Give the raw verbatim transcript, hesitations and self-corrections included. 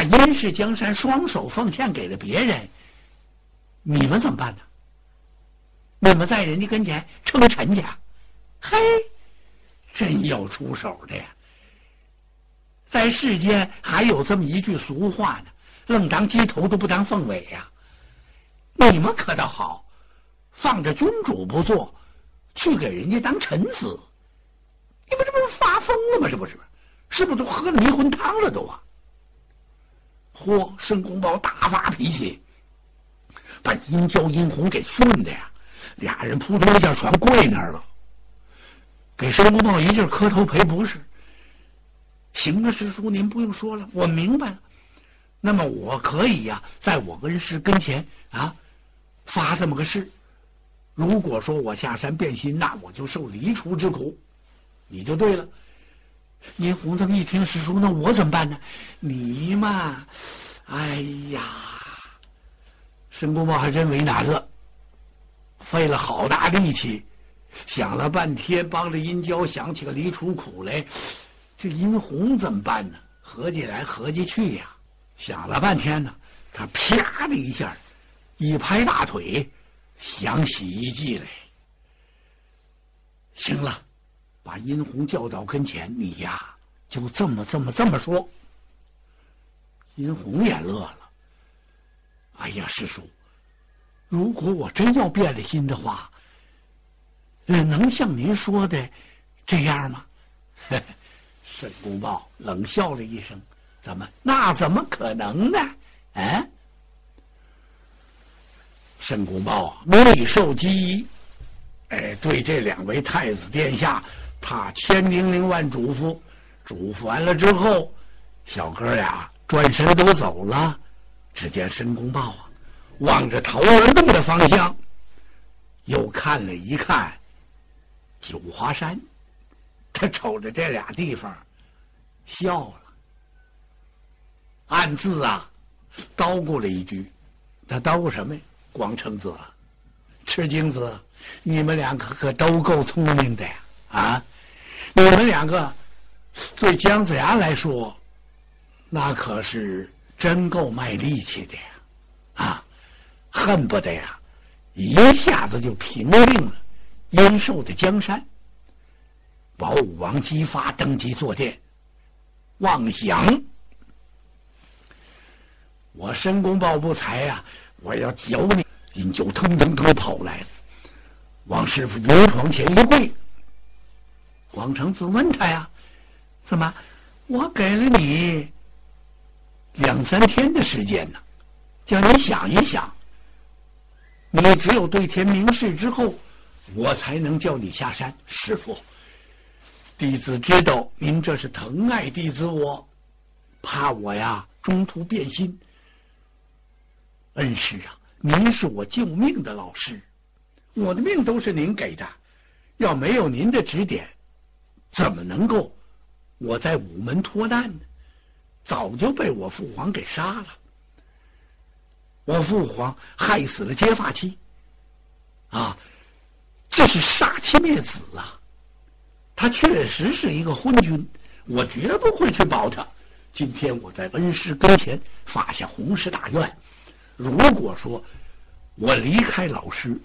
殷氏江山双手奉献给了别人，你们怎么办呢？你们在人家跟前称臣去，嘿，真有出手的呀！在世间还有这么一句俗话呢，愣当鸡头都不当凤尾呀、啊！你们可倒好，放着君主不做，去给人家当臣子，你们这不是发疯了吗？这不是，是不是都喝了迷魂汤了都啊？嚯！申公豹大发脾气，把殷郊、殷红给训的呀，俩人扑通一下全跪那儿了，给申公豹一劲磕头赔不是。行啊，师叔，您不用说了，我明白了。那么我可以呀、啊，在我恩师跟前啊发这么个誓，如果说我下山变心，那我就受离除之苦。你就对了。殷红这么一听，师叔，那我怎么办呢？你嘛，哎呀，申公豹还真为难了，费了好大力气，想了半天，帮着殷郊想起个离除苦来。这殷红怎么办呢？合计来合计去呀，想了半天呢，他啪的一下一拍大腿，想起一计来。行了，把殷红叫到跟前，你呀就这么这么这么说。殷红也乐了，哎呀，师叔，如果我真要变了心的话，呃，能像您说的这样吗？申公豹冷笑了一声：“怎么？那怎么可能呢？”哎，申公豹内受激疑，哎，对这两位太子殿下，他千叮咛万嘱咐，嘱咐完了之后，小哥俩转身都走了。只见申公豹啊，望着桃儿洞的方向，又看了一看九华山，他瞅着这俩地方笑了，暗自啊叨咕了一句。他叨咕什么呀？广成子、赤精子，你们两个可都够聪明的呀！啊，你们两个对姜子牙来说，那可是真够卖力气的呀！啊，恨不得呀一下子就平定了殷寿的江山。保武王姬发登基坐殿，妄想我申公豹不才呀、啊，我要剿你！殷郊腾腾腾跑来了，往师傅牛床前一跪。广成子问他呀：“怎么？我给了你两三天的时间呢，叫你想一想。你只有对天明示之后，我才能叫你下山。师傅，弟子知道您这是疼爱弟子我，怕我呀中途变心。恩师啊，您是我救命的老师，我的命都是您给的，要没有您的指点，怎么能够我在午门脱难呢？早就被我父皇给杀了。我父皇害死了结发妻啊，这是杀妻灭子啊！他确实是一个昏君，我绝不会去保他。今天我在恩师跟前发下宏誓大愿，如果说我离开老师